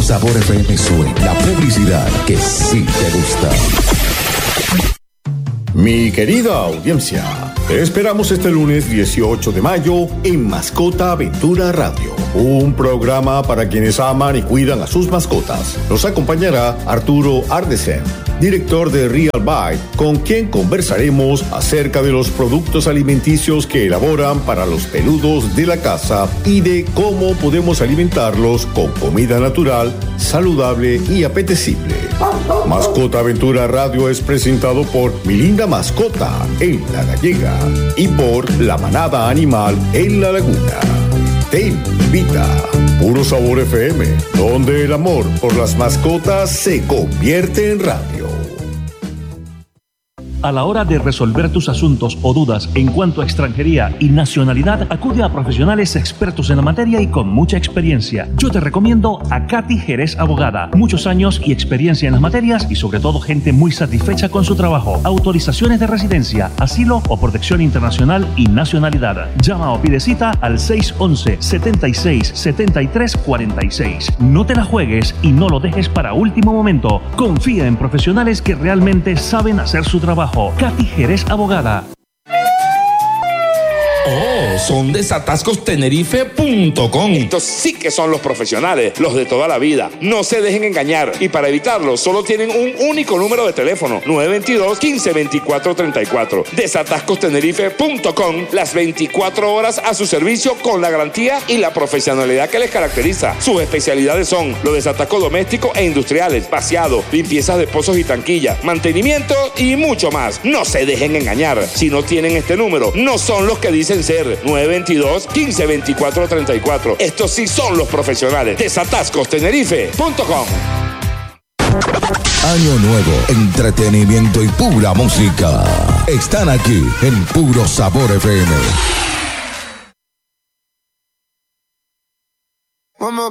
Sabor FM suena la publicidad que sí te gusta. Mi querida audiencia, te esperamos este lunes 18 de mayo en Mascota Aventura Radio, un programa para quienes aman y cuidan a sus mascotas. Nos acompañará Arturo Ardesen, director de Real Bite, con quien conversaremos acerca de los productos alimenticios que elaboran para los peludos de la casa y de cómo podemos alimentarlos con comida natural, saludable y apetecible. Mascota Aventura Radio es presentado por Mi Linda Mascota en La Gallega y por La Manada Animal en La Laguna. Te invita Puro Sabor FM, donde el amor por las mascotas se convierte en radio. A la hora de resolver tus asuntos o dudas en cuanto a extranjería y nacionalidad, acude a profesionales expertos en la materia y con mucha experiencia. Yo te recomiendo a Katy Jerez Abogada. Muchos años y experiencia en las materias y sobre todo gente muy satisfecha con su trabajo. Autorizaciones de residencia, asilo o protección internacional y nacionalidad. Llama o pide cita al 611-76-73-46. No te la juegues y no lo dejes para último momento. Confía en profesionales que realmente saben hacer su trabajo. Katy Jerez Abogada. Oh, son desatascostenerife.com. Estos sí que son los profesionales, los de toda la vida. No se dejen engañar. Y para evitarlo, solo tienen un único número de teléfono: 922-1524-34. Desatascostenerife.com. Las 24 horas a su servicio con la garantía y la profesionalidad que les caracteriza. Sus especialidades son los desatascos domésticos e industriales, vaciado, limpiezas de pozos y tanquillas, mantenimiento y mucho más. No se dejen engañar. Si no tienen este número, no son los que dicen ser. 922-1524-34. Estos sí son los profesionales. Desatascostenerife.com. Año nuevo, entretenimiento y pura música. Están aquí en Puro Sabor FM.